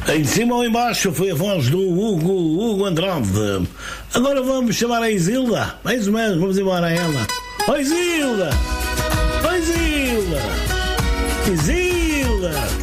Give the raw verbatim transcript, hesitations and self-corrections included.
Em cima ou em baixo foi a voz do Hugo, Hugo Andrade. Agora vamos chamar a Isilda. É isso mesmo, vamos embora a ela. Oi, Isilda! Oi, Isilda! Isilda!